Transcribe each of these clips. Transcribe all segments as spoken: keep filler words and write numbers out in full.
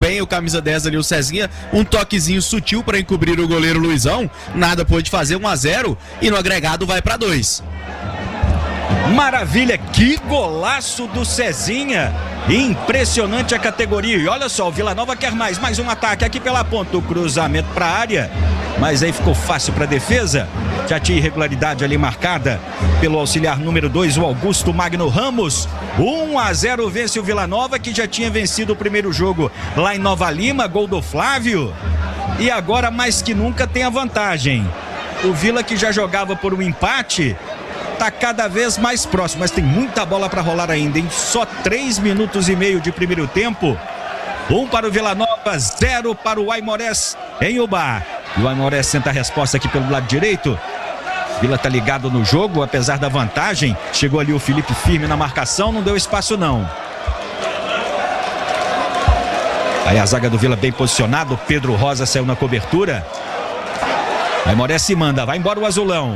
bem o camisa dez ali, o Cezinha, um toquezinho sutil para encobrir o goleiro Luizão, nada pôde fazer, um a zero e no agregado vai para dois. Maravilha, que golaço do Cezinha, impressionante a categoria. E olha só, o Vila Nova quer mais, mais um ataque aqui pela ponta, o cruzamento para a área, mas aí ficou fácil para a defesa. Já tinha irregularidade ali marcada pelo auxiliar número dois, o Augusto Magno Ramos. um a zero vence o Vila Nova, que já tinha vencido o primeiro jogo lá em Nova Lima, gol do Flávio, e agora mais que nunca tem a vantagem. O Vila, que já jogava por um empate, está cada vez mais próximo, mas tem muita bola para rolar ainda, em só três minutos e meio de primeiro tempo. Um para o Vila Nova, zero para o Aimorés em Ubá. E o Aimorés senta a resposta aqui pelo lado direito. Vila tá ligado no jogo, apesar da vantagem. Chegou ali o Felipe firme na marcação, não deu espaço não. Aí a zaga do Vila bem posicionado, Pedro Rosa saiu na cobertura. Aimorés se manda, vai embora o azulão.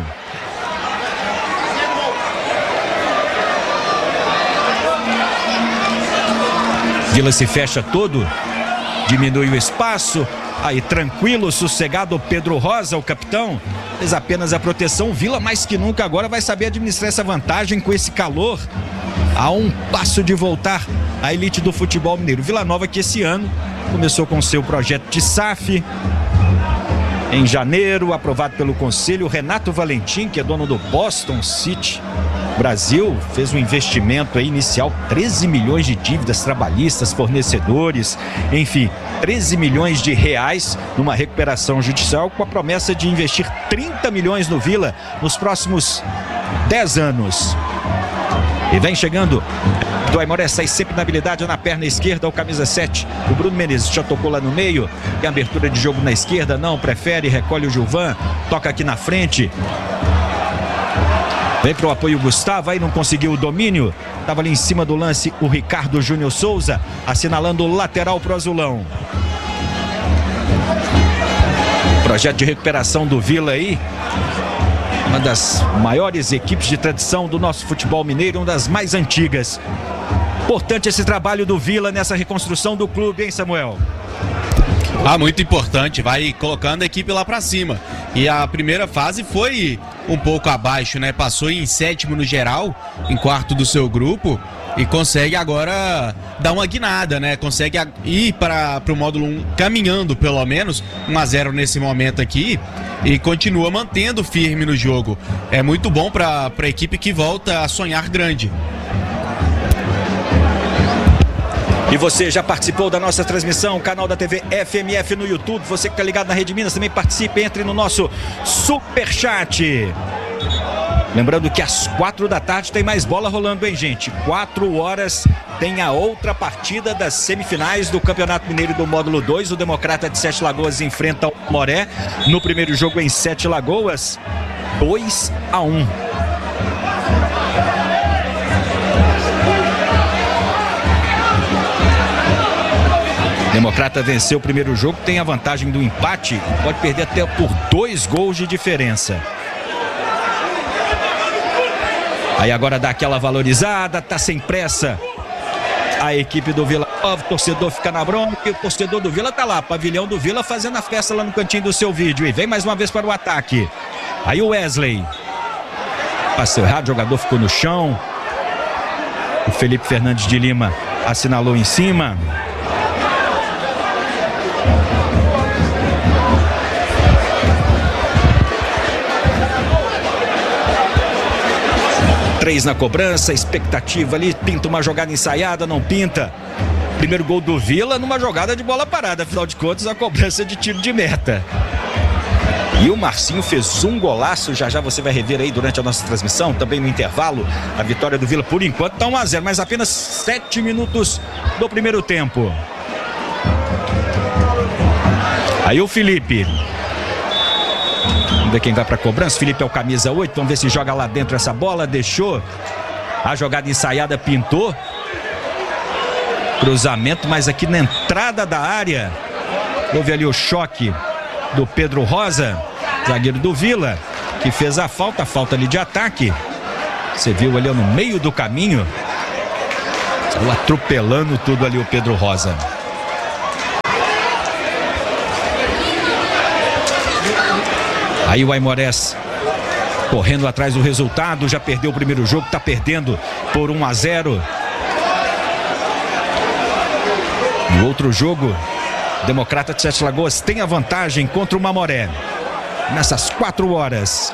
Vila se fecha todo, diminui o espaço, aí tranquilo, sossegado, Pedro Rosa, o capitão, fez apenas a proteção. Vila mais que nunca agora vai saber administrar essa vantagem com esse calor, a um passo de voltar à elite do futebol mineiro. Vila Nova, que esse ano começou com seu projeto de S A F, em janeiro, aprovado pelo conselho. Renato Valentim, que é dono do Boston City Brasil, fez um investimento aí inicial, treze milhões de dívidas trabalhistas, fornecedores, enfim, treze milhões de reais numa recuperação judicial, com a promessa de investir trinta milhões no Vila nos próximos dez anos. E vem chegando do Aimorés, sai sempre na habilidade na perna esquerda, o camisa sete, o Bruno Menezes já tocou lá no meio, tem abertura de jogo na esquerda, não, prefere, recolhe o Gilvan, toca aqui na frente. Vem para o apoio o Gustavo, aí não conseguiu o domínio. Estava ali em cima do lance o Ricardo Júnior Souza, assinalando o lateral para o azulão. Projeto de recuperação do Vila aí. Uma das maiores equipes de tradição do nosso futebol mineiro, uma das mais antigas. Importante esse trabalho do Vila nessa reconstrução do clube, hein, Samuel? Ah, muito importante, vai colocando a equipe lá pra cima. E a primeira fase foi um pouco abaixo, né? Passou em sétimo no geral, em quarto do seu grupo, e consegue agora dar uma guinada, né? Consegue ir para o módulo um caminhando pelo menos, um a zero nesse momento aqui, e continua mantendo firme no jogo. É muito bom para a equipe que volta a sonhar grande. E você já participou da nossa transmissão, canal da T V F M F no YouTube. Você que está ligado na Rede Minas também participe, entre no nosso Superchat. Lembrando que às quatro da tarde tem mais bola rolando, hein, gente? Quatro horas tem a outra partida das semifinais do Campeonato Mineiro do Módulo dois. O Democrata de Sete Lagoas enfrenta o Moré. No primeiro jogo em Sete Lagoas, dois a um. Democrata venceu o primeiro jogo, tem a vantagem do empate, pode perder até por dois gols de diferença. Aí agora dá aquela valorizada, tá sem pressa a equipe do Vila Nova, o torcedor fica na bronca e o torcedor do Vila tá lá, pavilhão do Vila fazendo a festa lá no cantinho do seu vídeo. E vem mais uma vez para o ataque. Aí o Wesley passou errado, o jogador ficou no chão. O Felipe Fernandes de Lima assinalou em cima. Três na cobrança, expectativa ali, pinta uma jogada ensaiada, não pinta. Primeiro gol do Vila numa jogada de bola parada, afinal de contas a cobrança de tiro de meta. E o Marcinho fez um golaço, já já você vai rever aí durante a nossa transmissão, também no intervalo. A vitória do Vila por enquanto está um a zero, mas apenas sete minutos do primeiro tempo. Aí o Felipe. Vamos ver quem vai para a cobrança. Felipe é o camisa oito. Vamos ver se joga lá dentro essa bola. Deixou. A jogada ensaiada pintou. Cruzamento, mas aqui na entrada da área. Houve ali o choque do Pedro Rosa, zagueiro do Vila, que fez a falta. A falta ali de ataque. Você viu ali no meio do caminho. Saiu atropelando tudo ali o Pedro Rosa. Aí o Aimorés correndo atrás do resultado, já perdeu o primeiro jogo, está perdendo por um a zero. No outro jogo, Democrata de Sete Lagoas tem a vantagem contra o Mamoré. Nessas quatro horas.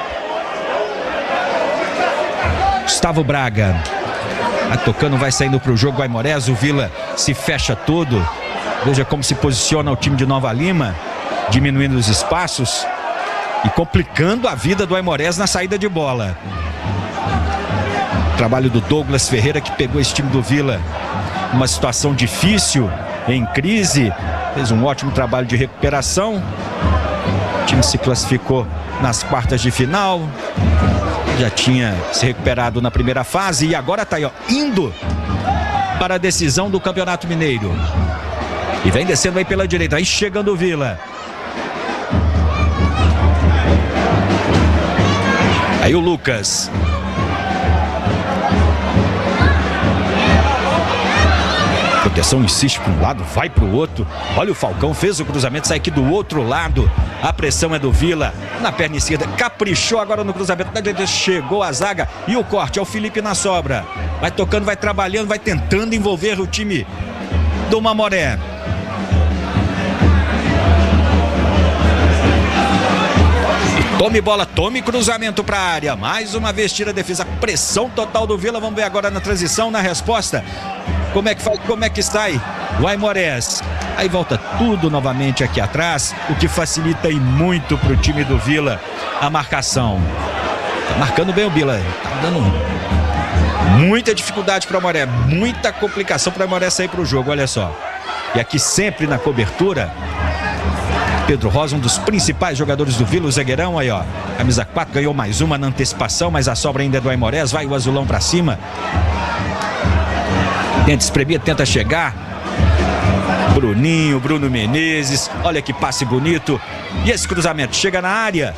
Gustavo Braga vai tocando, vai saindo para o jogo o Aimorés. O Vila se fecha todo. Veja como se posiciona o time de Nova Lima, diminuindo os espaços e complicando a vida do Aimorés na saída de bola. Trabalho do Douglas Ferreira, que pegou esse time do Vila numa situação difícil, em crise, fez um ótimo trabalho de recuperação. O time se classificou nas quartas de final, já tinha se recuperado na primeira fase e agora está aí, ó, indo para a decisão do Campeonato Mineiro. E vem descendo aí pela direita, aí chegando o Vila. Aí o Lucas. Proteção insiste para um lado, vai para o outro. Olha o Falcão, fez o cruzamento, sai aqui do outro lado. A pressão é do Vila. Na perna esquerda, caprichou agora no cruzamento. Da direita chegou a zaga e o corte é o Felipe na sobra. Vai tocando, vai trabalhando, vai tentando envolver o time do Mamoré. Tome bola, tome cruzamento para a área. Mais uma vez tira a defesa. Pressão total do Vila. Vamos ver agora na transição, na resposta. Como é que faz, como é que está aí o Aimorés? Aí volta tudo novamente aqui atrás, o que facilita e muito para o time do Vila a marcação. Tá marcando bem o Vila. Tá dando muita dificuldade para o Aimorés. Muita complicação para o Aimorés sair para o jogo, olha só. E aqui sempre na cobertura, Pedro Rosa, um dos principais jogadores do Vila, o zagueirão aí, ó. Camisa quatro, ganhou mais uma na antecipação, mas a sobra ainda é do Aimorés. Vai o azulão pra cima. Tenta espremer, tenta chegar. Bruninho, Bruno Menezes. Olha que passe bonito. E esse cruzamento chega na área.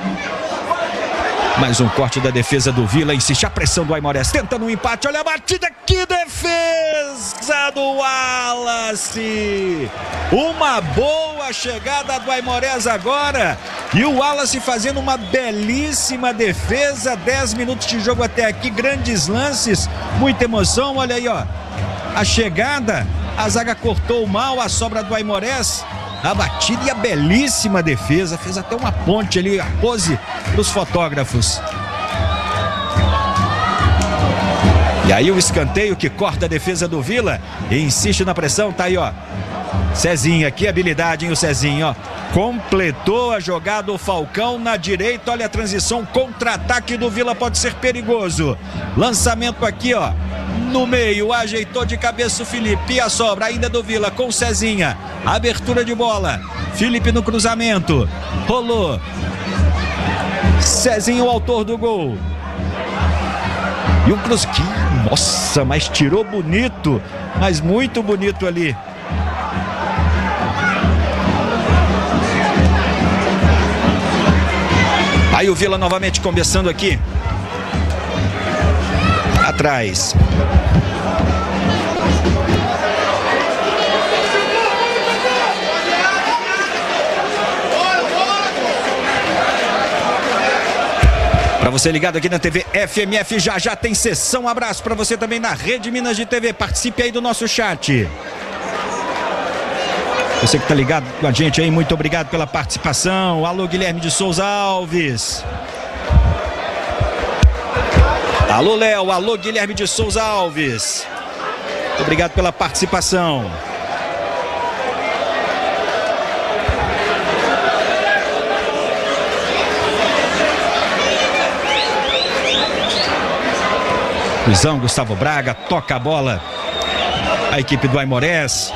Mais um corte da defesa do Vila. Insiste a pressão do Aimorés. Tentando um empate. Olha a batida. Que defesa do Wallace. Uma boa chegada do Aimorés agora. E o Wallace fazendo uma belíssima defesa. dez minutos de jogo até aqui. Grandes lances. Muita emoção. Olha aí, ó. A chegada. A zaga cortou mal. A sobra do Aimorés. A batida e a belíssima defesa. Fez até uma ponte ali, a pose para os fotógrafos. E aí o escanteio que corta a defesa do Vila e insiste na pressão. Tá aí, ó. Cezinho, aqui habilidade, hein, o Cezinho, ó. Completou a jogada o Falcão na direita. Olha a transição, contra-ataque do Vila pode ser perigoso. Lançamento aqui, ó. No meio, ajeitou de cabeça o Felipe. E a sobra ainda do Vila com o Cezinha. Abertura de bola. Felipe no cruzamento. Rolou. Cezinho, o autor do gol. E um cruz que, nossa, mas tirou bonito. Mas muito bonito ali. Aí o Vila novamente começando aqui. Atrás. Para você ligado aqui na T V F M F, já já tem sessão. Um abraço para você também na Rede Minas de T V. Participe aí do nosso chat. Você que tá ligado com a gente aí, muito obrigado pela participação. Alô, Guilherme de Souza Alves. Alô, Léo. Alô, Guilherme de Souza Alves. Muito obrigado pela participação. Luizão, Gustavo Braga, toca a bola. A equipe do Aimorés.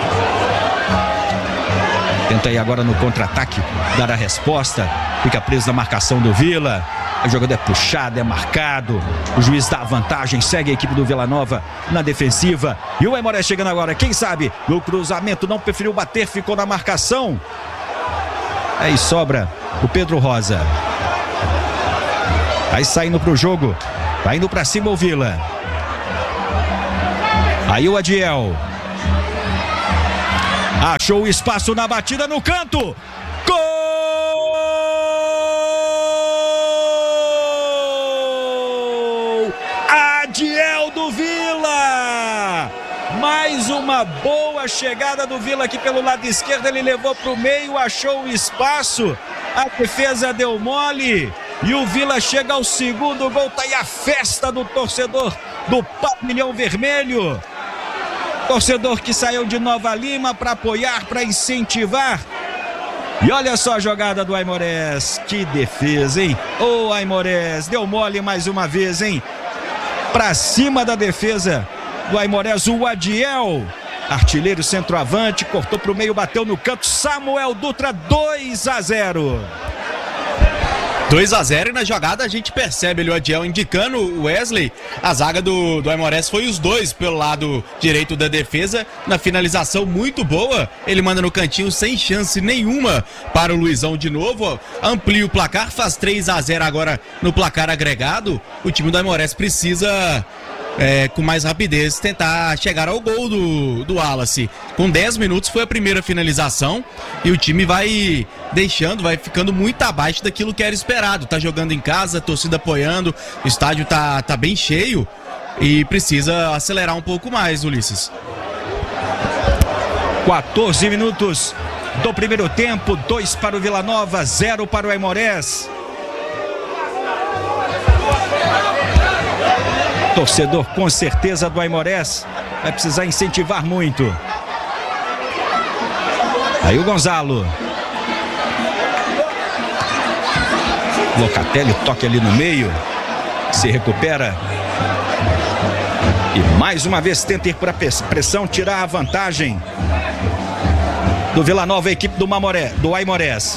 Tenta aí agora no contra-ataque dar a resposta. Fica preso na marcação do Vila. O jogador é puxado, é marcado. O juiz dá a vantagem, segue a equipe do Vila Nova na defensiva. E o Aimorés chegando agora, quem sabe? No cruzamento, não preferiu bater, ficou na marcação. Aí sobra o Pedro Rosa. Aí saindo pro jogo. Vai indo pra cima o Vila. Aí o Adiel. Achou o espaço na batida no canto. Gol! gol do Vila! Mais uma boa chegada do Vila aqui pelo lado esquerdo, ele levou para o meio, achou o espaço, a defesa deu mole e o Vila chega ao segundo gol. Tá aí a festa do torcedor do Pavilhão Vermelho, torcedor que saiu de Nova Lima para apoiar, para incentivar. E olha só a jogada do Aimorés, que defesa, hein? Ô oh, Aimorés, deu mole mais uma vez, hein? Para cima da defesa do Aimorés, o Adiel, artilheiro centroavante, cortou para o meio, bateu no canto, Samuel Dutra, dois a zero. dois a zero, e na jogada a gente percebe ali o Adiel indicando o Wesley. A zaga do, do Aimorés foi os dois pelo lado direito da defesa, na finalização muito boa, ele manda no cantinho sem chance nenhuma para o Luizão de novo, amplia o placar, faz três a zero agora no placar agregado. O time do Aimorés precisa... É, com mais rapidez tentar chegar ao gol do, do Wallace. Com dez minutos foi a primeira finalização e o time vai deixando, vai ficando muito abaixo daquilo que era esperado. Tá jogando em casa, torcida apoiando, o estádio tá, tá bem cheio e precisa acelerar um pouco mais, Ulisses. quatorze minutos do primeiro tempo, dois para o Vila Nova, zero para o Aimorés. Torcedor com certeza do Aimorés vai precisar incentivar muito. Aí o Gonzalo. Locatelli, toque ali no meio. Se recupera. E mais uma vez tenta ir para pressão, tirar a vantagem do Vila Nova, a equipe do, Mamoré, do Aimorés.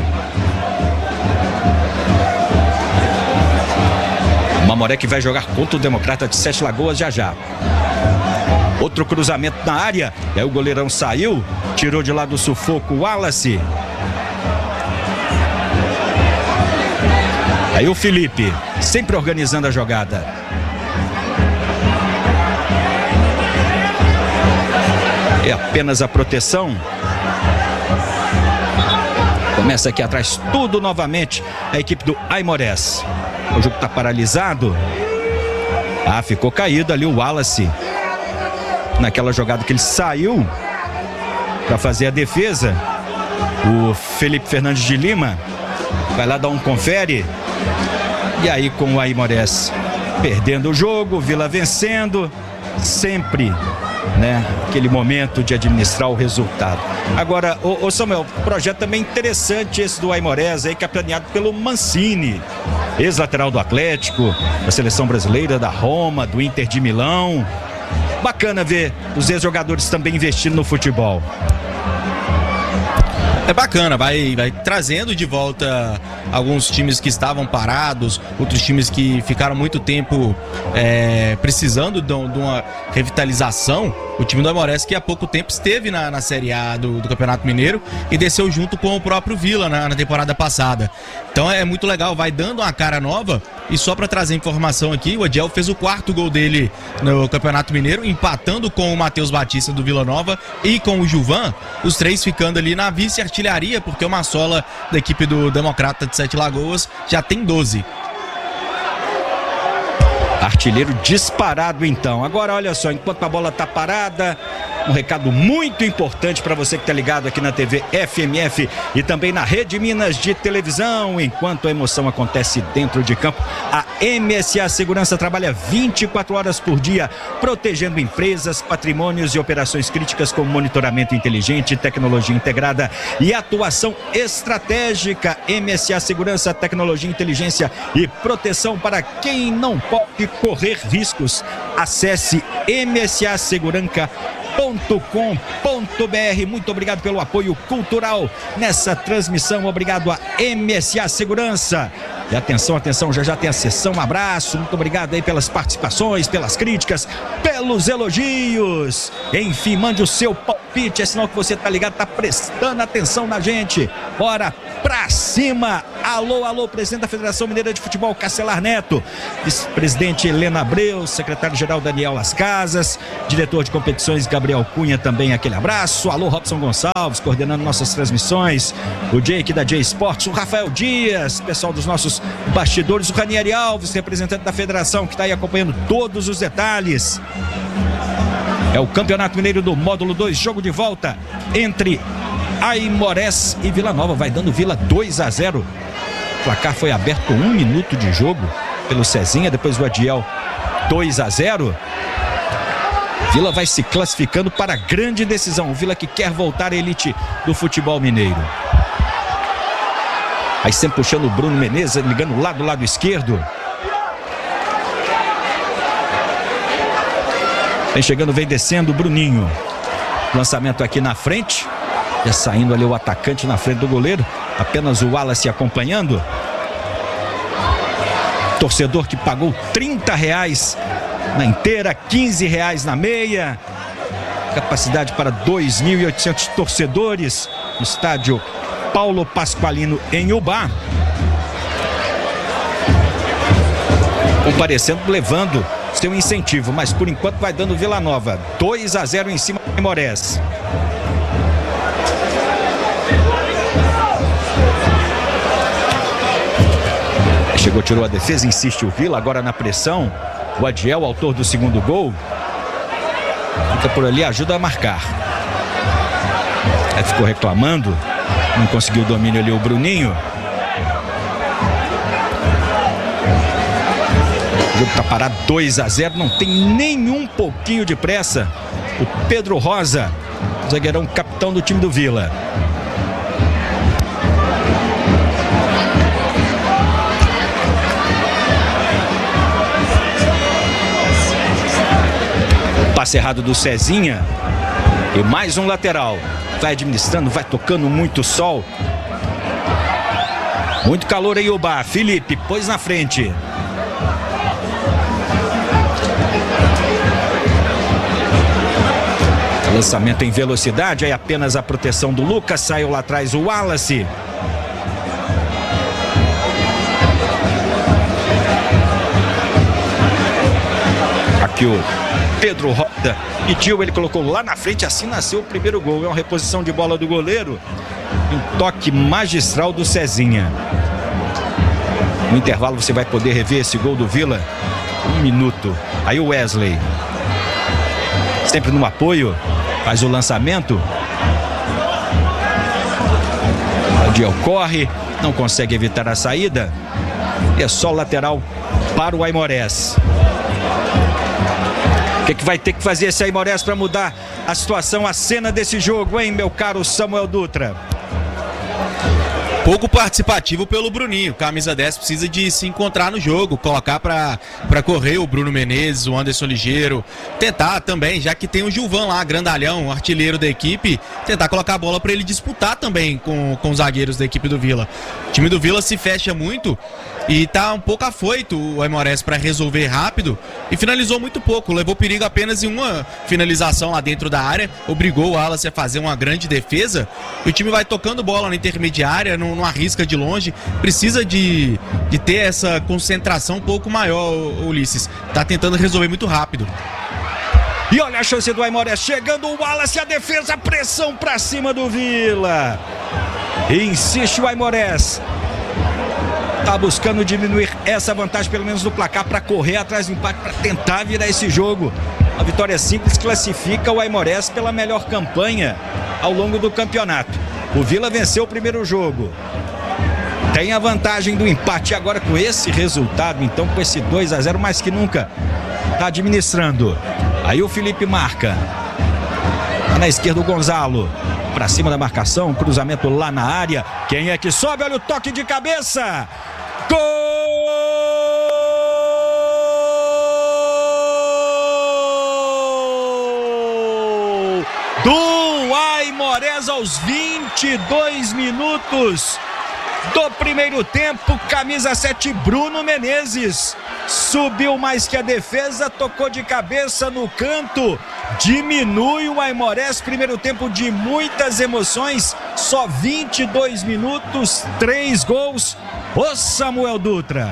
Mamoré que vai jogar contra o Democrata de Sete Lagoas já já. Outro cruzamento na área. E aí o goleirão saiu, tirou de lá do sufoco o Wallace. Aí o Felipe, sempre organizando a jogada. É apenas a proteção. Começa aqui atrás tudo novamente a equipe do Aimorés. O jogo está paralisado. Ah, ficou caído ali o Wallace. Naquela jogada que ele saiu para fazer a defesa. O Felipe Fernandes de Lima vai lá dar um confere. E aí com o Aimorés perdendo o jogo, Vila vencendo. Sempre, né, aquele momento de administrar o resultado. Agora, ô, ô Samuel, projeto também interessante esse do Aimorés aí, capitaneado pelo Mancini, ex-lateral do Atlético, da seleção brasileira, da Roma, do Inter de Milão. Bacana ver os ex-jogadores também investindo no futebol. É bacana, vai, vai trazendo de volta alguns times que estavam parados, outros times que ficaram muito tempo é, precisando de, de uma revitalização. O time do Aimorés que há pouco tempo esteve na, na Série A do, do Campeonato Mineiro e desceu junto com o próprio Vila na, na temporada passada. Então é muito legal, vai dando uma cara nova. E só para trazer informação aqui, o Adiel fez o quarto gol dele no Campeonato Mineiro, empatando com o Matheus Batista do Vila Nova e com o Juvan, os três ficando ali na vice-artilharia, porque o Massola da equipe do Democrata de Sete Lagoas já tem doze. Artilheiro disparado então. Agora olha só, enquanto a bola tá parada, um recado muito importante para você que tá ligado aqui na T V F M F e também na Rede Minas de televisão. Enquanto a emoção acontece dentro de campo, a M S A Segurança trabalha vinte e quatro horas por dia, protegendo empresas, patrimônios e operações críticas com monitoramento inteligente, tecnologia integrada e atuação estratégica. M S A Segurança, tecnologia, inteligência e proteção para quem não pode correr riscos. Acesse m s a seguranca ponto com ponto b r. Muito obrigado pelo apoio cultural nessa transmissão. Obrigado a M S A Segurança. E atenção, atenção, já já tem a sessão. Um abraço, muito obrigado aí pelas participações, pelas críticas, pelos elogios. Enfim, mande o seu palpite apite, é sinal que você tá ligado, tá prestando atenção na gente. Bora pra cima. Alô, alô, presidente da Federação Mineira de Futebol, Castelar Neto, vice-presidente Helena Abreu, secretário-geral Daniel Las Casas, diretor de competições Gabriel Cunha, também aquele abraço. Alô, Robson Gonçalves, coordenando nossas transmissões, o Jake da J Sports, o Rafael Dias, pessoal dos nossos bastidores, o Ranieri Alves, representante da federação, que está aí acompanhando todos os detalhes. É o Campeonato Mineiro do Módulo dois, jogo de volta entre Aimorés e Vila Nova, vai dando Vila dois a zero. O placar foi aberto com um minuto de jogo pelo Cezinha, depois o Adiel dois a zero. Vila vai se classificando para a grande decisão. O Vila que quer voltar à elite do futebol mineiro. Aí sempre puxando o Bruno Menezes, ligando lá do lado esquerdo. Vem chegando, vem descendo o Bruninho. Lançamento aqui na frente. Já saindo ali o atacante na frente do goleiro. Apenas o Wallace acompanhando. Torcedor que pagou trinta reais na inteira, quinze reais na meia. Capacidade para dois mil e oitocentos torcedores no estádio Paulo Pasqualino em Ubá. Comparecendo, levando seu incentivo, mas por enquanto vai dando Vila Nova. dois a zero em cima de Aimorés. Chegou, tirou a defesa, insiste o Vila, agora na pressão. O Adiel, autor do segundo gol, fica por ali, ajuda a marcar. Aí ficou reclamando, não conseguiu o domínio ali o Bruninho. O jogo está parado dois a zero, não tem nenhum pouquinho de pressa. O Pedro Rosa, zagueirão capitão do time do Vila. Passe errado do Cezinha. E mais um lateral. Vai administrando, vai tocando muito sol. Muito calor em Ubá. Felipe pôs na frente. Lançamento em velocidade. Aí apenas a proteção do Lucas. Saiu lá atrás o Wallace. Aqui o Pedro Roda pediu, ele colocou lá na frente, assim nasceu o primeiro gol. É uma reposição de bola do goleiro, um toque magistral do Cezinha. No intervalo você vai poder rever esse gol do Vila. Um minuto. Aí o Wesley, sempre no apoio, faz o lançamento. O Adiel corre, não consegue evitar a saída. E é só lateral para o Aimorés. O que, que vai ter que fazer esse Aimorés para mudar a situação, a cena desse jogo, hein, meu caro Samuel Dutra? Pouco participativo pelo Bruninho. Camisa dez precisa de se encontrar no jogo, colocar para correr o Bruno Menezes, o Anderson Ligeiro, tentar também, já que tem o Gilvan lá, grandalhão, artilheiro da equipe, tentar colocar a bola para ele disputar também com, com os zagueiros da equipe do Vila. O time do Vila se fecha muito e tá um pouco afoito o Aimorés para resolver rápido e finalizou muito pouco, levou perigo apenas em uma finalização lá dentro da área, obrigou o Wallace a fazer uma grande defesa e o time vai tocando bola na intermediária, não, não arrisca de longe, precisa de, de ter essa concentração um pouco maior, Ulisses, tá tentando resolver muito rápido. E olha a chance do Aimorés, chegando o Wallace, a defesa, a pressão pra cima do Vila. Insiste o Aimorés. Tá buscando diminuir essa vantagem, pelo menos no placar, para correr atrás do empate, para tentar virar esse jogo. A vitória simples classifica o Aimorés pela melhor campanha ao longo do campeonato. O Vila venceu o primeiro jogo, tem a vantagem do empate agora com esse resultado, então com esse dois a zero, mais que nunca tá administrando. Aí o Felipe marca, tá na esquerda o Gonzalo, pra cima da marcação, cruzamento lá na área. Quem é que sobe? Olha o toque de cabeça. Gol do Aimorés aos vinte e dois minutos do primeiro tempo. Camisa sete, Bruno Menezes. Subiu mais que a defesa, tocou de cabeça no canto. Diminui o Aimorés. Primeiro tempo de muitas emoções. Só vinte e dois minutos, três gols. Ô Samuel Dutra.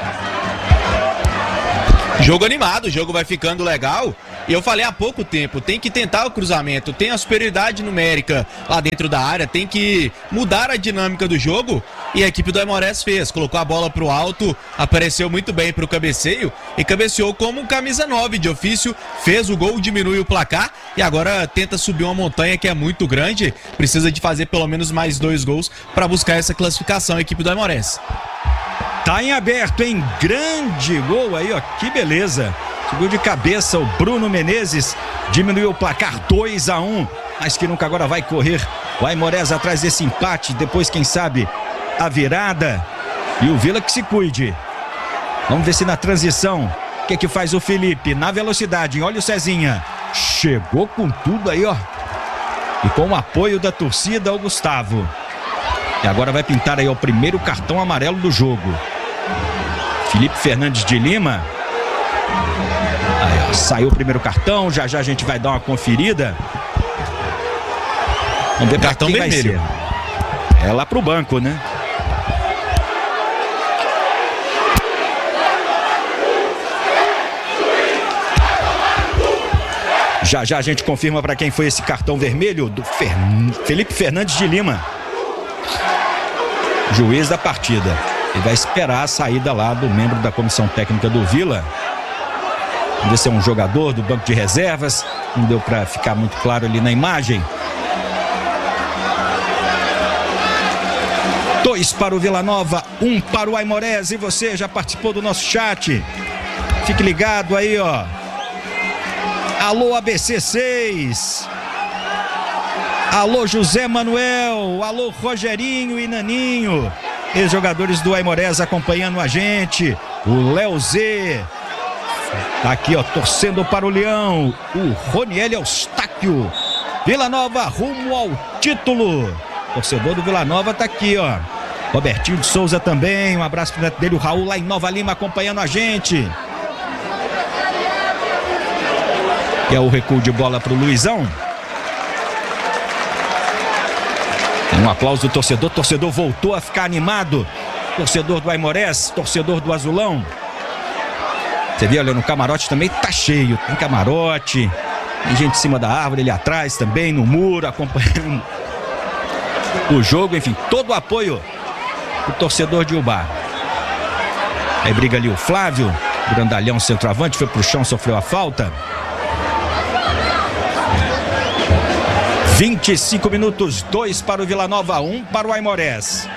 Jogo animado, o jogo vai ficando legal. E eu falei há pouco tempo, tem que tentar o cruzamento, tem a superioridade numérica lá dentro da área, tem que mudar a dinâmica do jogo. E a equipe do Aimorés fez, colocou a bola pro alto, apareceu muito bem pro cabeceio e cabeceou como camisa nove de ofício, fez o gol, diminui o placar e agora tenta subir uma montanha que é muito grande, precisa de fazer pelo menos mais dois gols para buscar essa classificação, a equipe do Aimorés. Tá em aberto, hein? Grande gol aí, ó, que beleza. Subiu de cabeça o Bruno Menezes, diminuiu o placar dois a um, mas que nunca agora vai correr o Aimorés atrás desse empate, depois quem sabe a virada, e o Vila que se cuide. Vamos ver se na transição, o que que faz o Felipe, na velocidade, olha o Cezinha, chegou com tudo aí, ó, e com o apoio da torcida, o Gustavo, e agora vai pintar aí o primeiro cartão amarelo do jogo. Felipe Fernandes de Lima. Aí, ó, saiu o primeiro cartão, já já a gente vai dar uma conferida. Vamos ver cartão quem vermelho. Vai ser. É lá pro banco, né? Já já a gente confirma para quem foi esse cartão vermelho do Fer... Felipe Fernandes de Lima, juiz da partida. Ele vai esperar a saída lá do membro da comissão técnica do Vila. Vamos ver se é um jogador do banco de reservas. Não deu para ficar muito claro ali na imagem. Dois para o Vila Nova, um para o Aimorés. E você já participou do nosso chat? Fique ligado aí, ó. Alô A B C seis. Alô José Manuel. Alô Rogerinho e Naninho. Ex-jogadores do Aimorés acompanhando a gente. O Léo Z. Tá aqui, ó, torcendo para o Leão. O Roniel Eustáquio. Vila Nova rumo ao título. Torcedor do Vila Nova tá aqui, ó. Robertinho de Souza também. Um abraço pro neto dele, o Raul, lá em Nova Lima, acompanhando a gente. E é o recuo de bola pro Luizão. Um aplauso do torcedor. Torcedor voltou a ficar animado. Torcedor do Aimorés, torcedor do Azulão. Você viu, olha, no camarote também tá cheio. Tem camarote, tem gente em cima da árvore ali atrás também, no muro, acompanhando o jogo. Enfim, todo o apoio do torcedor de Ubá. Aí briga ali o Flávio, grandalhão centroavante, foi pro chão, sofreu a falta. vinte e cinco minutos, dois para o Vila Nova, um para o Aimorés.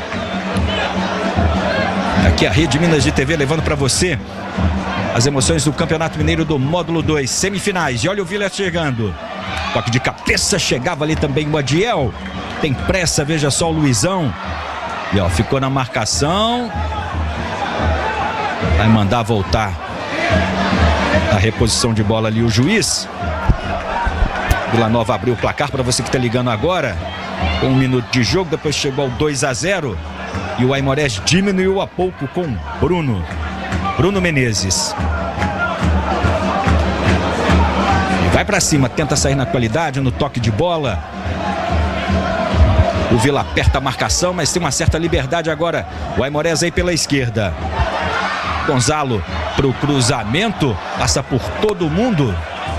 Aqui a Rede Minas de T V levando para você as emoções do Campeonato Mineiro do Módulo dois, semifinais. E olha o Vila chegando. Toque de cabeça, chegava ali também o Adiel. Tem pressa, veja só o Luizão. E ó, ficou na marcação. Vai mandar voltar a reposição de bola ali o juiz. Vila Nova abriu o placar para você que está ligando agora. Com um minuto de jogo, depois chegou ao dois a zero. E o Aimorés diminuiu a pouco com Bruno. Bruno Menezes. E vai para cima, tenta sair na qualidade, no toque de bola. O Vila aperta a marcação, mas tem uma certa liberdade agora. O Aimorés aí pela esquerda. Gonzalo pro cruzamento. Passa por todo mundo.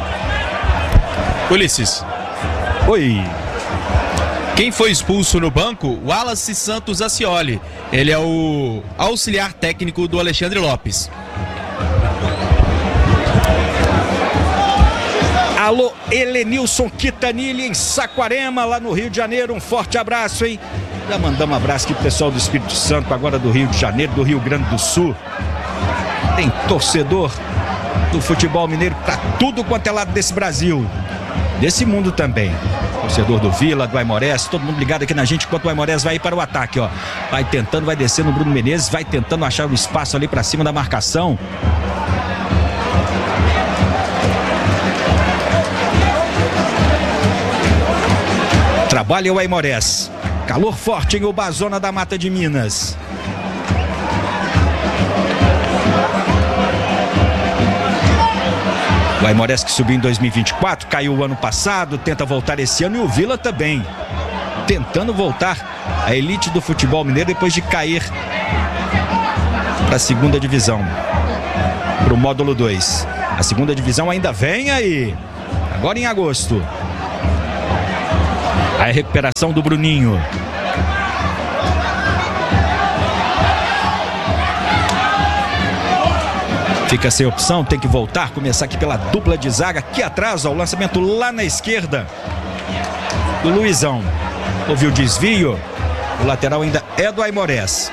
Ulisses. Oi. Quem foi expulso no banco? Wallace Santos Acioli. Ele é o auxiliar técnico do Alexandre Lopes. Alô, Helenilson Quitanilli em Saquarema, lá no Rio de Janeiro. Um forte abraço, hein? Já mandamos um abraço aqui pro pessoal do Espírito Santo, agora do Rio de Janeiro, do Rio Grande do Sul. Tem torcedor do futebol mineiro pra tudo quanto é lado desse Brasil. Desse mundo também. Torcedor do Vila, do Aimorés, todo mundo ligado aqui na gente enquanto o Aimorés vai ir para o ataque, ó. Vai tentando, vai descendo o Bruno Menezes, vai tentando achar o espaço ali para cima da marcação. Trabalha o Aimorés. Calor forte em Ubá, zona da Mata de Minas. O Aimorés, que subiu em dois mil e vinte e quatro, caiu o ano passado, tenta voltar esse ano, e o Vila também, tentando voltar à elite do futebol mineiro depois de cair para a segunda divisão, para o módulo dois. A segunda divisão ainda vem aí, agora em agosto. A recuperação do Bruninho. Fica sem opção, tem que voltar, começar aqui pela dupla de zaga. Aqui atrás, ó, o lançamento lá na esquerda do Luizão. Houve o desvio, o lateral ainda é do Aimorés.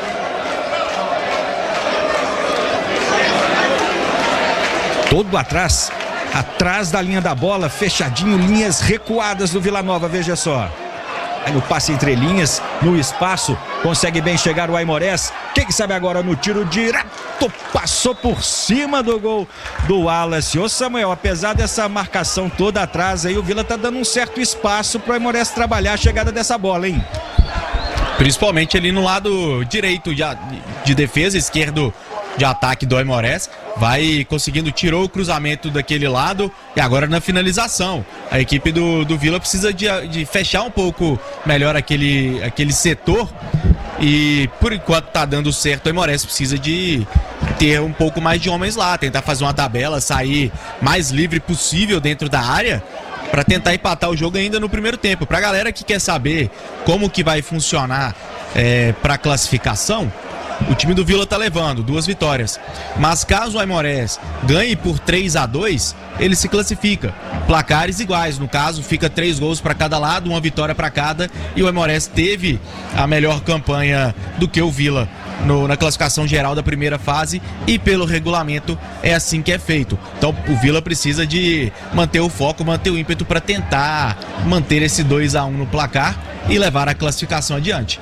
Todo atrás, atrás da linha da bola, fechadinho, linhas recuadas do Vila Nova, veja só. Aí no passe entre linhas, no espaço, consegue bem chegar o Aimorés. Quem sabe agora no tiro direto, passou por cima do gol do Wallace. Ô Samuel, apesar dessa marcação toda atrás aí, o Vila tá dando um certo espaço pro Aimorés trabalhar a chegada dessa bola, hein? Principalmente ali no lado direito de, de defesa, esquerdo de ataque do Aimorés, vai conseguindo, tirou o cruzamento daquele lado e agora na finalização. A equipe do, do Vila precisa de, de fechar um pouco melhor aquele, aquele setor e por enquanto tá dando certo, o Aimorés precisa de ter um pouco mais de homens lá, tentar fazer uma tabela, sair mais livre possível dentro da área para tentar empatar o jogo ainda no primeiro tempo. Pra galera que quer saber como que vai funcionar é, para classificação, o time do Vila tá levando duas vitórias, mas caso o Aimorés ganhe por três a dois, ele se classifica. Placares iguais, no caso fica três gols para cada lado, uma vitória para cada, e o Aimorés teve a melhor campanha do que o Vila no, na classificação geral da primeira fase, e pelo regulamento é assim que é feito. Então o Vila precisa de manter o foco, manter o ímpeto para tentar manter esse dois a um no placar e levar a classificação adiante.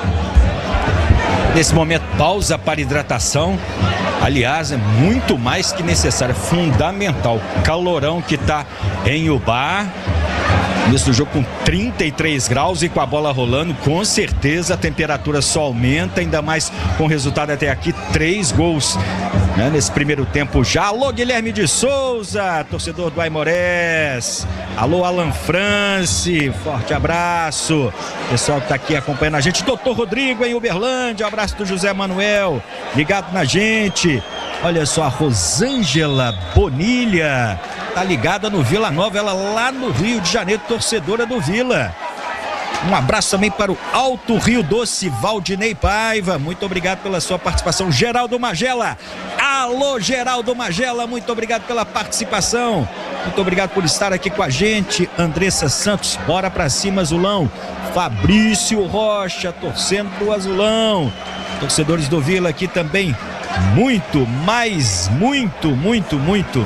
Nesse momento, pausa para hidratação. Aliás, é muito mais que necessário, fundamental. Calorão que está em Ubá. Início do jogo com trinta e três graus e com a bola rolando, com certeza a temperatura só aumenta, ainda mais com o resultado até aqui, três gols, né, nesse primeiro tempo já. Alô, Guilherme de Souza, torcedor do Aimorés. Alô, Alan France, forte abraço. Pessoal que tá aqui acompanhando a gente. Doutor Rodrigo em Uberlândia, um abraço do José Manuel, ligado na gente. Olha só, a Rosângela Bonilha tá ligada no Vila Nova, ela lá no Rio de Janeiro, torcedora do Vila. Um abraço também para o Alto Rio Doce, Valdinei Paiva, muito obrigado pela sua participação. Geraldo Magela, alô Geraldo Magela, muito obrigado pela participação, muito obrigado por estar aqui com a gente. Andressa Santos, bora pra cima Azulão. Fabrício Rocha, torcendo pro Azulão. Torcedores do Vila aqui também, muito, mais, muito, muito, muito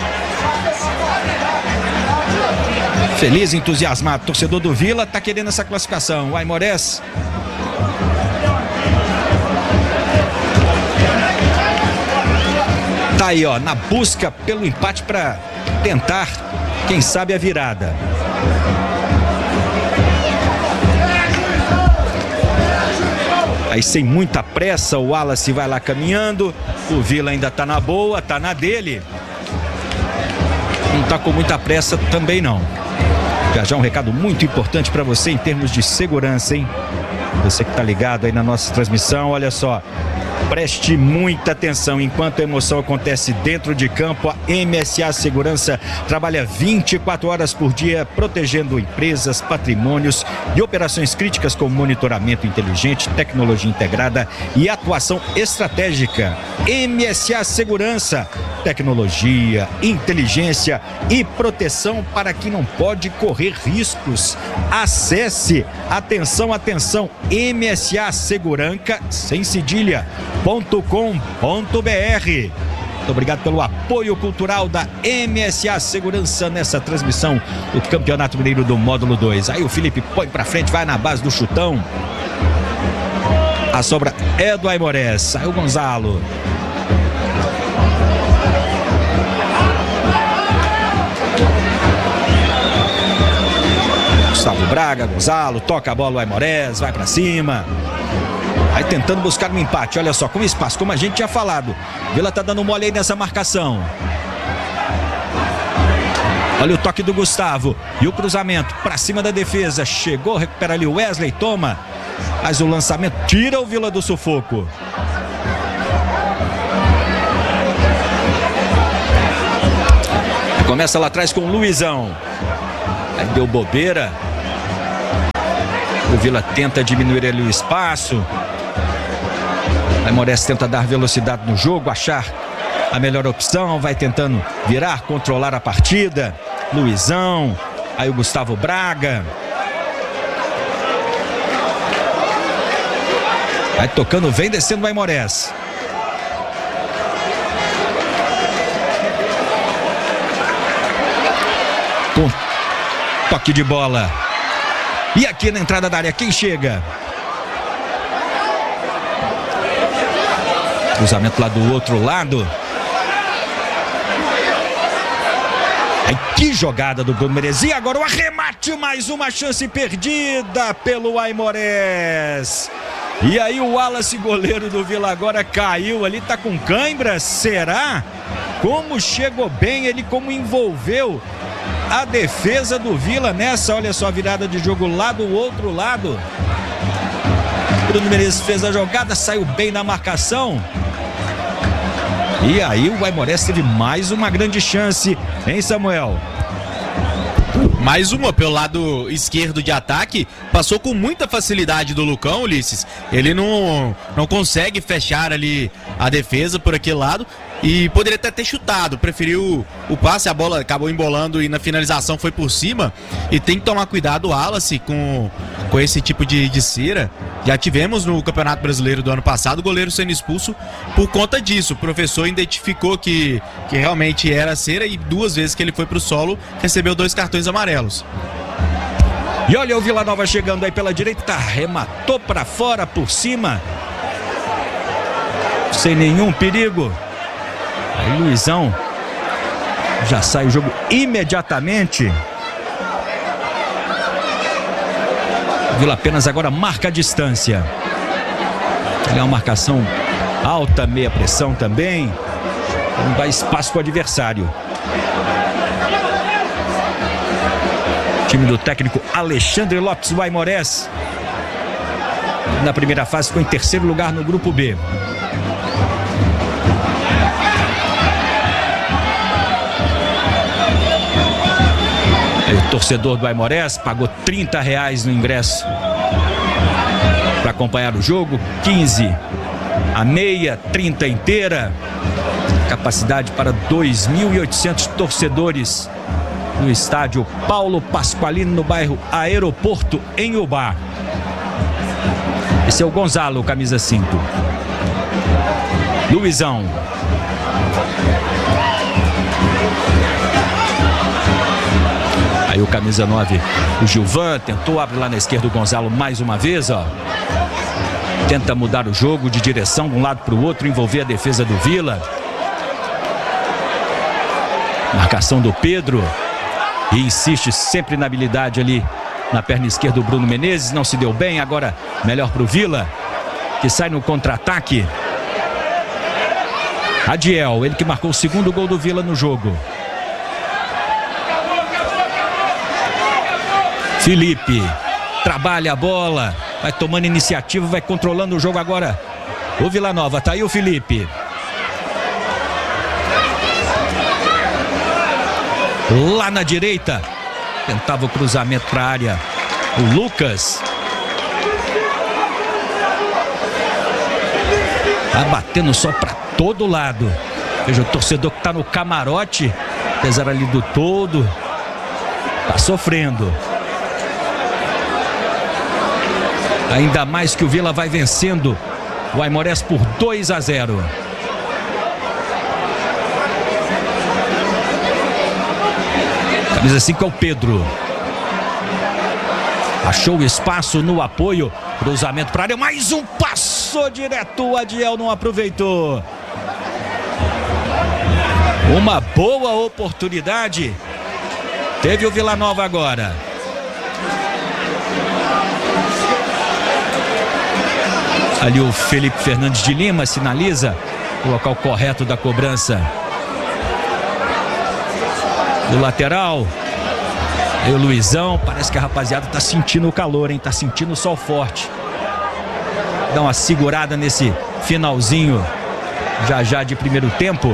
feliz, entusiasmado. Torcedor do Vila tá querendo essa classificação. O Aimorés tá aí, ó, na busca pelo empate para tentar, quem sabe, a virada. Aí sem muita pressa, o Wallace vai lá caminhando. O Vila ainda tá na boa, tá na dele. Não tá com muita pressa também não. Já já um recado muito importante para você em termos de segurança, hein? Você que tá ligado aí na nossa transmissão, olha só. Preste muita atenção, enquanto a emoção acontece dentro de campo, a M S A Segurança trabalha vinte e quatro horas por dia, protegendo empresas, patrimônios e operações críticas com monitoramento inteligente, tecnologia integrada e atuação estratégica. M S A Segurança, tecnologia, inteligência e proteção para quem não pode correr riscos. Acesse, atenção, atenção, M S A Segurança, sem cedilha, ponto com ponto br. Muito obrigado pelo apoio cultural da M S A Segurança nessa transmissão do Campeonato Mineiro do Módulo dois. Aí o Felipe põe pra frente, vai na base do chutão. A sobra é do Aimorés. Saiu o Gonzalo. Gustavo Braga, Gonzalo, toca a bola o Aimorés, vai pra cima. Vai tentando buscar um empate, olha só, com espaço, como a gente tinha falado. Vila tá dando mole aí nessa marcação. Olha o toque do Gustavo e o cruzamento pra cima da defesa. Chegou, recupera ali o Wesley, toma. Mas o lançamento tira o Vila do sufoco. Começa lá atrás com o Luizão. Aí deu bobeira. O Vila tenta diminuir ali o espaço. Aí Moraes tenta dar velocidade no jogo, achar a melhor opção. Vai tentando virar, controlar a partida. Luizão. Aí o Gustavo Braga. Vai tocando, vem descendo o Aimorés. Com toque de bola. E aqui na entrada da área, quem chega? Cruzamento lá do outro lado. Aí, que jogada do Bruno Menezes. E agora o arremate, mais uma chance perdida pelo Aimorés. E aí o Wallace, goleiro do Vila, agora caiu ali, tá com cãibra, será? Como chegou bem ele, como envolveu a defesa do Vila nessa, olha só a virada de jogo lá do outro lado. Bruno Menezes fez a jogada, saiu bem na marcação. E aí o Aimorés teve mais uma grande chance, hein, Samuel? Mais uma pelo lado esquerdo de ataque, passou com muita facilidade do Lucão, Ulisses. Ele não, não consegue fechar ali a defesa por aquele lado e poderia até ter chutado, preferiu o passe, a bola acabou embolando e na finalização foi por cima. E tem que tomar cuidado o Wallace com, com esse tipo de, de cera. Já tivemos no Campeonato Brasileiro do ano passado o goleiro sendo expulso por conta disso. O professor identificou que, que realmente era cera e duas vezes que ele foi pro solo recebeu dois cartões amarelos. E olha o Vila Nova chegando aí pela direita, rematou para fora, por cima, sem nenhum perigo. Aí Luizão já sai o jogo imediatamente. Vila apenas agora marca a distância. Ele é uma marcação alta, meia pressão também. Não dá espaço para o adversário. Time do técnico Alexandre Lopes, o Aimorés. Na primeira fase ficou em terceiro lugar no grupo B. O torcedor do Aimorés pagou trinta reais no ingresso para acompanhar o jogo. quinze a meia, trinta inteira. Capacidade para dois mil e oitocentos torcedores no estádio Paulo Pasqualino, no bairro Aeroporto, em Ubá. Esse é o Gonzalo, camisa cinco. Luizão. Aí o camisa nove, o Gilvan, tentou, abre lá na esquerda o Gonzalo mais uma vez, ó. Tenta mudar o jogo de direção de um lado para o outro, envolver a defesa do Vila. Marcação do Pedro. E insiste sempre na habilidade ali na perna esquerda do Bruno Menezes. Não se deu bem, agora melhor para o Vila, que sai no contra-ataque. Adiel, ele que marcou o segundo gol do Vila no jogo. Felipe trabalha a bola, vai tomando iniciativa, vai controlando o jogo agora. O Vila Nova, tá aí o Felipe. Lá na direita, tentava o cruzamento para a área. O Lucas. Tá batendo só para todo lado. Veja o torcedor que tá no camarote, apesar ali do todo, tá sofrendo. Ainda mais que o Vila vai vencendo o Aimorés por dois a zero. Camisa cinco é o Pedro. Achou o espaço no apoio. Cruzamento para a área. Mais um, passou direto. O Adiel não aproveitou. Uma boa oportunidade. Teve o Vila Nova agora. Ali o Felipe Fernandes de Lima sinaliza o local correto da cobrança do lateral. E o Luizão, parece que a rapaziada tá sentindo o calor, hein? Tá sentindo o sol forte. Dá uma segurada nesse finalzinho já já de primeiro tempo.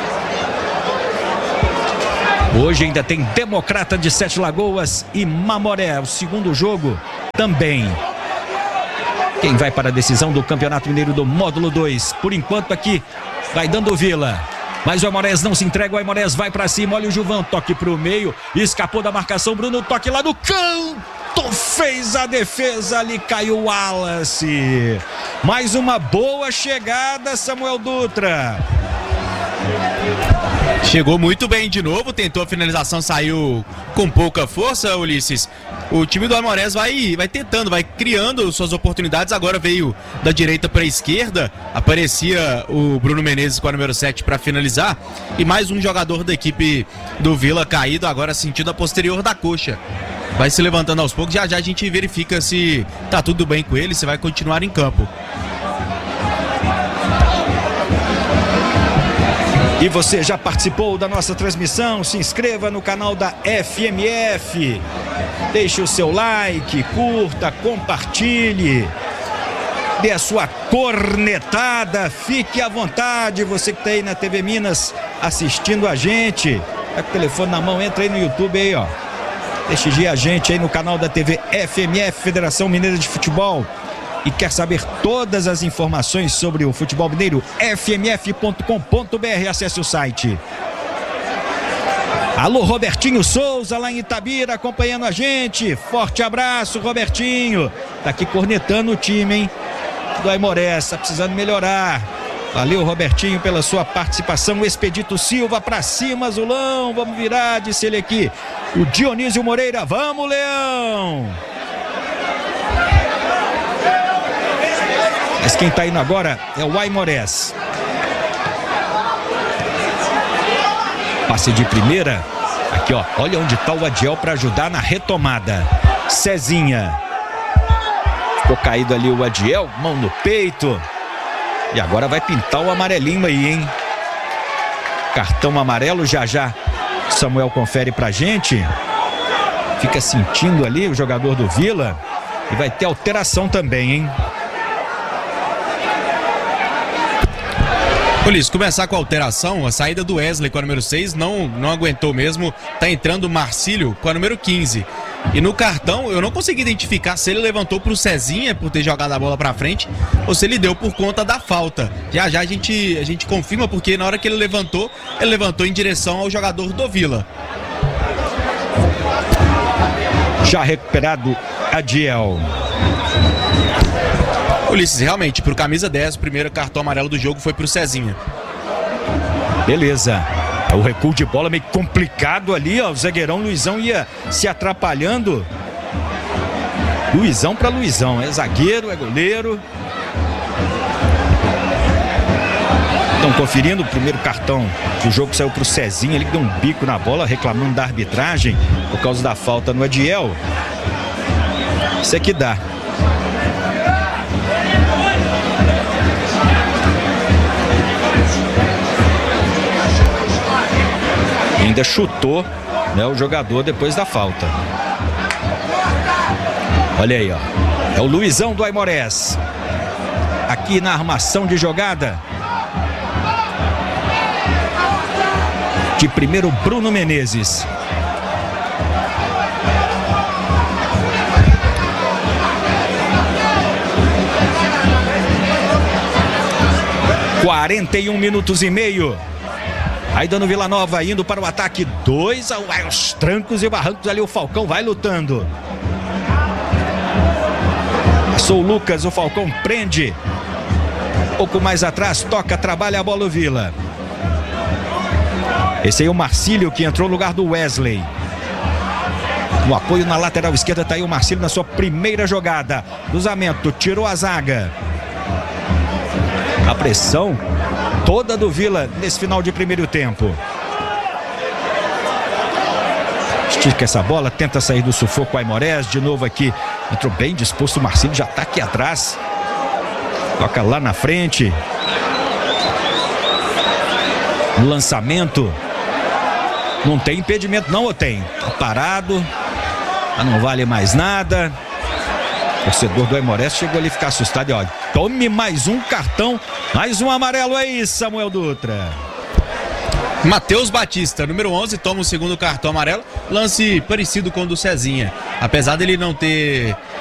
Hoje ainda tem Democrata de Sete Lagoas e Mamoré. O segundo jogo também. Quem vai para a decisão do Campeonato Mineiro do Módulo dois? Por enquanto aqui vai dando Vila. Mas o Aimorés não se entrega, o Aimorés vai para cima. Olha o Gilvan, toque para o meio. Escapou da marcação, Bruno, toque lá no canto. Fez a defesa ali, caiu o Wallace. Mais uma boa chegada, Samuel Dutra. Chegou muito bem de novo, tentou a finalização, saiu com pouca força, Ulisses. O time do Aimorés vai, vai tentando, vai criando suas oportunidades. Agora veio da direita para a esquerda. Aparecia o Bruno Menezes com a número sete para finalizar. E mais um jogador da equipe do Vila caído, agora sentindo a posterior da coxa. Vai se levantando aos poucos. Já já a gente verifica se tá tudo bem com ele, se vai continuar em campo. E você já participou da nossa transmissão? Se inscreva no canal da F M F. Deixe o seu like, curta, compartilhe. Dê a sua cornetada. Fique à vontade. Você que está aí na T V Minas assistindo a gente. Tá com o telefone na mão, entra aí no YouTube aí, ó. Prestigie a gente aí no canal da T V F M F, Federação Mineira de Futebol. E quer saber todas as informações sobre o futebol mineiro? F M F ponto com ponto B R, acesse o site. Alô, Robertinho Souza, lá em Itabira, acompanhando a gente. Forte abraço, Robertinho. Tá aqui cornetando o time, hein? Do Aimorés, tá precisando melhorar. Valeu, Robertinho, pela sua participação. O Expedito Silva pra cima, Azulão. Vamos virar, disse ele aqui. O Dionísio Moreira, vamos, Leão! Mas quem tá indo agora é o Aimorés. Passe de primeira. Aqui, ó. Olha onde tá o Adiel para ajudar na retomada. Cezinha. Ficou caído ali o Adiel. Mão no peito. E agora vai pintar o amarelinho aí, hein? Cartão amarelo já já. Samuel confere pra gente. Fica sentindo ali o jogador do Vila. E vai ter alteração também, hein? Ulisses, começar com a alteração, a saída do Wesley com a número seis não, não aguentou mesmo, tá entrando o Marcílio com a número quinze. E no cartão eu não consegui identificar se ele levantou pro Cezinha por ter jogado a bola pra frente ou se ele deu por conta da falta. Já já a gente, a gente confirma, porque na hora que ele levantou, ele levantou em direção ao jogador do Vila. Já recuperado Adiel. Ulisses, realmente, pro camisa dez, o primeiro cartão amarelo do jogo foi pro Cezinha. Beleza. O recuo de bola meio complicado ali, ó. O zagueirão Luizão ia se atrapalhando. Luizão pra Luizão. É zagueiro, é goleiro. Estão conferindo o primeiro cartão. O jogo saiu pro Cezinha. Ele deu um bico na bola, reclamando da arbitragem por causa da falta no Adiel. Isso é que dá. Ainda chutou, né, o jogador depois da falta. Olha aí, ó. É o Luizão do Aimorés. Aqui na armação de jogada. De primeiro, Bruno Menezes. quarenta e um minutos e meio. Aí dando Vila Nova indo para o ataque. Dois aos trancos e barrancos ali. O Falcão vai lutando. Passou o Lucas. O Falcão prende. Um pouco mais atrás. Toca, trabalha a bola o Vila. Esse aí é o Marcílio, que entrou no lugar do Wesley. No apoio na lateral esquerda está aí o Marcílio na sua primeira jogada. Cruzamento. Tirou a zaga. A pressão toda do Vila nesse final de primeiro tempo. Estica essa bola, tenta sair do sufoco o Aimorés. De novo aqui, entrou bem disposto o Marcílio, já está aqui atrás. Toca lá na frente. O lançamento. Não tem impedimento não, ou tem? Tá parado. Ah, não vale mais nada. O torcedor do Aimoré chegou ali a ficar assustado. E olha, tome mais um cartão. Mais um amarelo aí, Samuel Dutra. Matheus Batista, número onze, toma o segundo cartão amarelo. Lance parecido com o do Cezinha. Apesar dele não ter